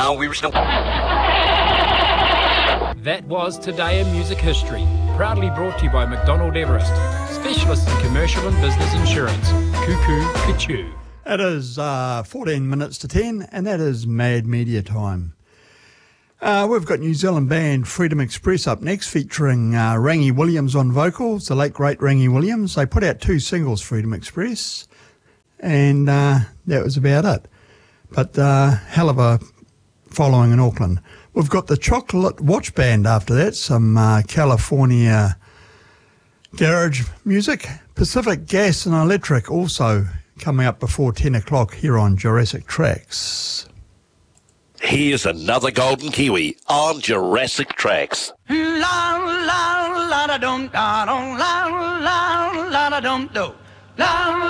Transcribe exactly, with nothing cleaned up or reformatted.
now we were... That was Today in Music History, proudly brought to you by McDonald Everest, specialists in commercial and business insurance. Cuckoo Kachoo. It is uh, fourteen minutes to ten, and that is Mad Media time. Uh, we've got New Zealand band Freedom Express up next, featuring uh, Rangi Williams on vocals, the late great Rangi Williams. They put out two singles, Freedom Express, and uh, that was about it. But uh, hell of a following in Auckland. We've got the Chocolate Watch Band after that, some uh, California garage music. Pacific Gas and Electric also coming up before ten o'clock here on Jurassic Tracks. Here's another Golden Kiwi on Jurassic Tracks. La la la da dum da dum la la la da dum do la